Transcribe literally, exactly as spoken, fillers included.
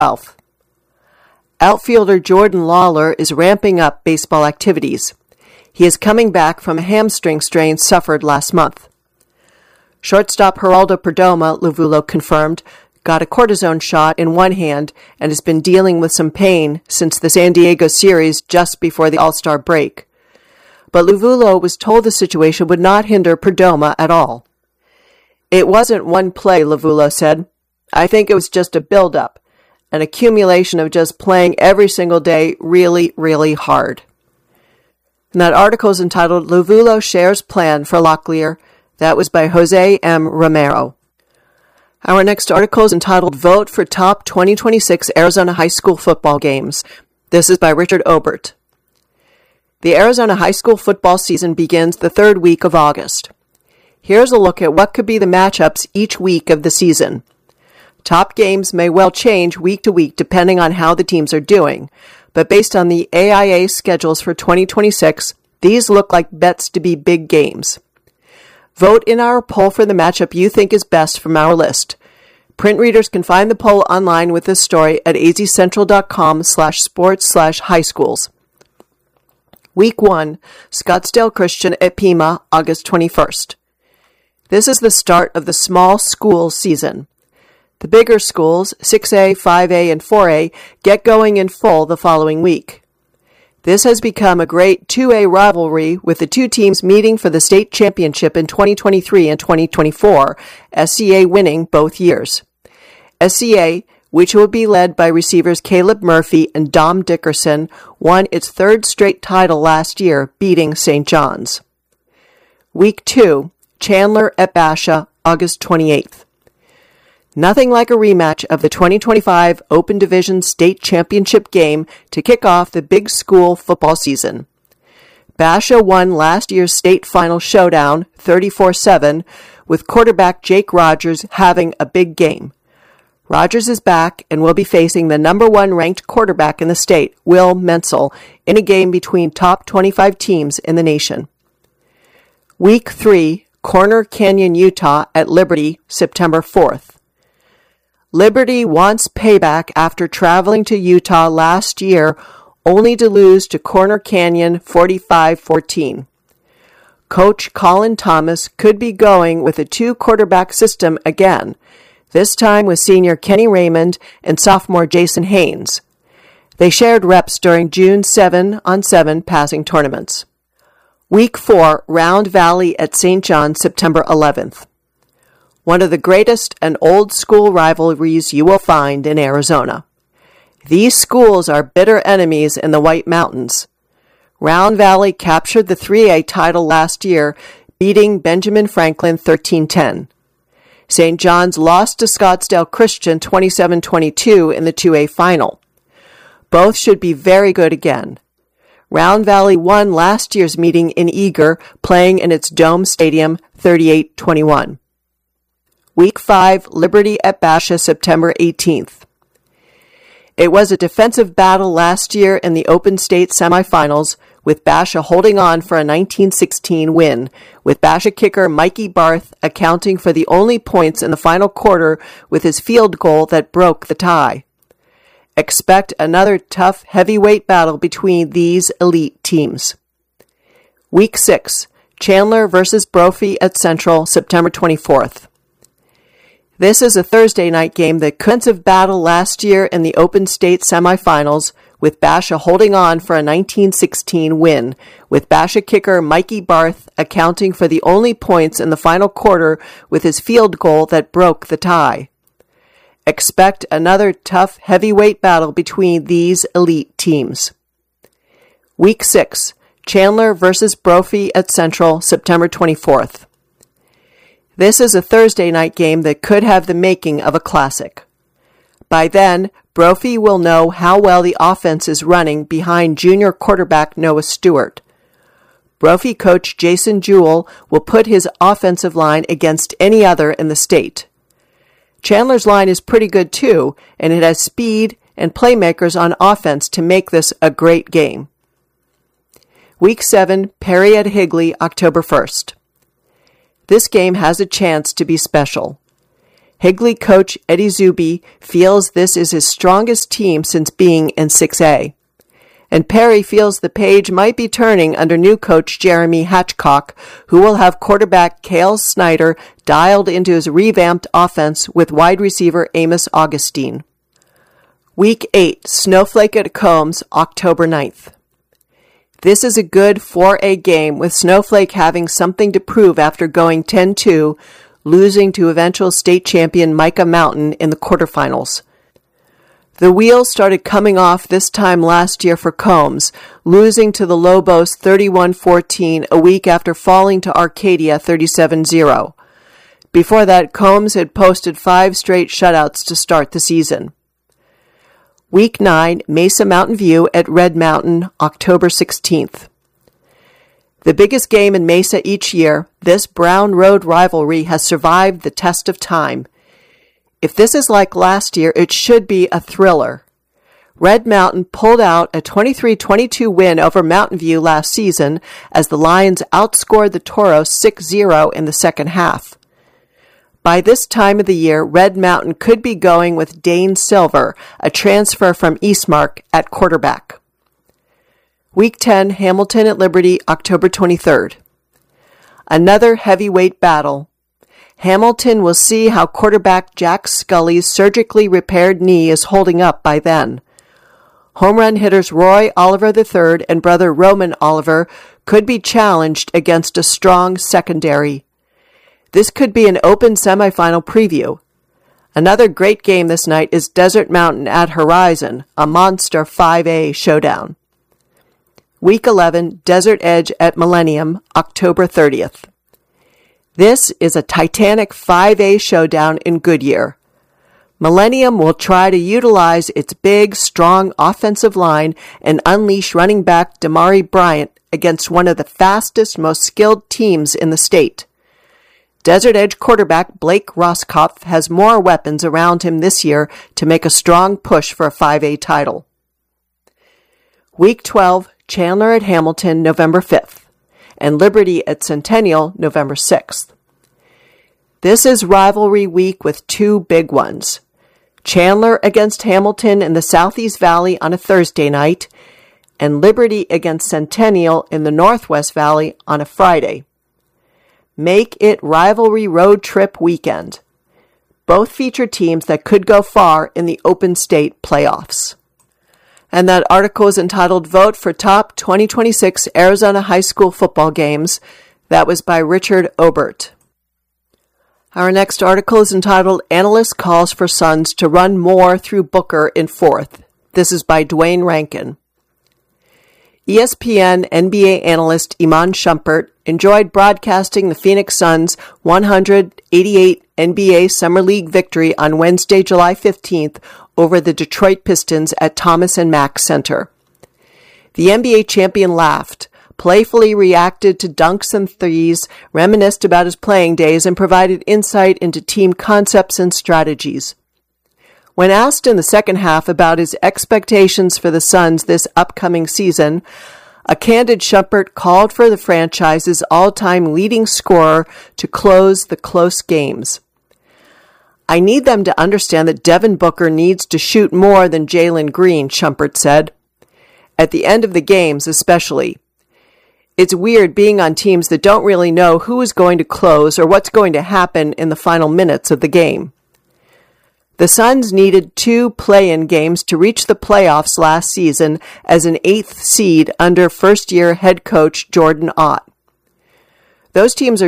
twelfth. Outfielder Jordan Lawler is ramping up baseball activities. He is coming back from a hamstring strain suffered last month. Shortstop Geraldo Perdomo, Lovulo confirmed, got a cortisone shot in one hand and has been dealing with some pain since the San Diego series just before the All-Star break. But Lovulo was told the situation would not hinder Perdomo at all. It wasn't one play, Lovulo said. I think it was just a build-up, an accumulation of just playing every single day really, really hard. And that article is entitled Lovulo Shares Plan for Locklear. That was by Jose M. Romero. Our next article is entitled Vote for Top twenty twenty-six Arizona High School Football Games. This is by Richard Obert. The Arizona high school football season begins the third week of August. Here's a look at what could be the matchups each week of the season. Top games may well change week to week depending on how the teams are doing, but based on the A I A schedules for twenty twenty-six, these look like bets to be big games. Vote in our poll for the matchup you think is best from our list. Print readers can find the poll online with this story at azcentral.com slash sports slash high schools. Week one, Scottsdale Christian at Pima, August twenty-first. This is the start of the small school season. The bigger schools, six A, five A, and four A, get going in full the following week. This has become a great two A rivalry with the two teams meeting for the state championship in twenty twenty-three and twenty twenty-four, S C A winning both years. S C A, which will be led by receivers Caleb Murphy and Dom Dickerson, won its third straight title last year, beating Saint John's. Week two, Chandler at Basha, August twenty-eighth. Nothing like a rematch of the twenty twenty-five Open Division State Championship game to kick off the big school football season. Basha won last year's state final showdown thirty-four seven, with quarterback Jake Rogers having a big game. Rogers is back and will be facing the number one ranked quarterback in the state, Will Menzel, in a game between top twenty-five teams in the nation. Week three, Corner Canyon, Utah at Liberty, September fourth. Liberty wants payback after traveling to Utah last year, only to lose to Corner Canyon forty-five fourteen. Coach Colin Thomas could be going with a two-quarterback system again, this time with senior Kenny Raymond and sophomore Jason Haynes. They shared reps during June seven on seven passing tournaments. Week four, Round Valley at Saint John, September eleventh. One of the greatest and old-school rivalries you will find in Arizona. These schools are bitter enemies in the White Mountains. Round Valley captured the three A title last year, beating Benjamin Franklin thirteen ten. Saint John's lost to Scottsdale Christian twenty-seven twenty-two in the two A final. Both should be very good again. Round Valley won last year's meeting in Eager, playing in its Dome Stadium thirty-eight twenty-one. Week five, Liberty at Basha, September eighteenth. It was a defensive battle last year in the Open State semifinals, with Basha holding on for a nineteen sixteen win, with Basha kicker Mikey Barth accounting for the only points in the final quarter with his field goal that broke the tie. Expect another tough heavyweight battle between these elite teams. Week six, Chandler versus Brophy at Central, September twenty-fourth. This is a Thursday night game that defensive battle last year in the Open State semifinals, with Basha holding on for a nineteen sixteen win, with Basha kicker Mikey Barth accounting for the only points in the final quarter with his field goal that broke the tie. Expect another tough heavyweight battle between these elite teams. Week six, Chandler versus Brophy at Central, September twenty-fourth. This is a Thursday night game that could have the making of a classic. By then, Brophy will know how well the offense is running behind junior quarterback Noah Stewart. Brophy coach Jason Jewell will put his offensive line against any other in the state. Chandler's line is pretty good too, and it has speed and playmakers on offense to make this a great game. Week seven, Perry at Higley, October first. This game has a chance to be special. Higley coach Eddie Zuby feels this is his strongest team since being in six A. And Perry feels the page might be turning under new coach Jeremy Hatchcock, who will have quarterback Cale Snyder dialed into his revamped offense with wide receiver Amos Augustine. Week eight, Snowflake at Combs, October ninth. This is a good four A game, with Snowflake having something to prove after going ten two, losing to eventual state champion Micah Mountain in the quarterfinals. The wheels started coming off this time last year for Combs, losing to the Lobos thirty-one fourteen a week after falling to Arcadia thirty-seven zero. Before that, Combs had posted five straight shutouts to start the season. Week nine, Mesa Mountain View at Red Mountain, October sixteenth. The biggest game in Mesa each year, this Brown Road rivalry has survived the test of time. If this is like last year, it should be a thriller. Red Mountain pulled out a twenty-three twenty-two win over Mountain View last season as the Lions outscored the Toros six zero in the second half. By this time of the year, Red Mountain could be going with Dane Silver, a transfer from Eastmark, at quarterback. Week ten, Hamilton at Liberty, October twenty-third. Another heavyweight battle. Hamilton will see how quarterback Jack Scully's surgically repaired knee is holding up by then. Home run hitters Roy Oliver the third and brother Roman Oliver could be challenged against a strong secondary. This could be an open semifinal preview. Another great game this night is Desert Mountain at Horizon, a monster five A showdown. Week eleven, Desert Edge at Millennium, October thirtieth. This is a Titanic five A showdown in Goodyear. Millennium will try to utilize its big, strong offensive line and unleash running back Damari Bryant against one of the fastest, most skilled teams in the state. Desert Edge quarterback Blake Roskopf has more weapons around him this year to make a strong push for a five A title. Week twelve, Chandler at Hamilton, November fifth, and Liberty at Centennial, November sixth. This is rivalry week with two big ones. Chandler against Hamilton in the Southeast Valley on a Thursday night, and Liberty against Centennial in the Northwest Valley on a Friday. Make it rivalry road trip weekend. Both feature teams that could go far in the Open State playoffs. And that article is entitled Vote for Top twenty twenty-six Arizona High School Football Games. That was by Richard Obert. Our next article is entitled Analyst Calls for Suns to Run More Through Booker in Fourth. This is by Dwayne Rankin. E S P N N B A analyst Iman Shumpert enjoyed broadcasting the Phoenix Suns' one hundred eighty-eight N B A Summer League victory on Wednesday, July fifteenth over the Detroit Pistons at Thomas and Mack Center. The N B A champion laughed, playfully reacted to dunks and threes, reminisced about his playing days, and provided insight into team concepts and strategies. When asked in the second half about his expectations for the Suns this upcoming season, a candid Shumpert called for the franchise's all-time leading scorer to close the close games. I need them to understand that Devin Booker needs to shoot more than Jalen Green, Shumpert said. At the end of the games, especially. It's weird being on teams that don't really know who is going to close or what's going to happen in the final minutes of the game. The Suns needed two play-in games to reach the playoffs last season as an eighth seed under first-year head coach Jordan Ott. Those teams are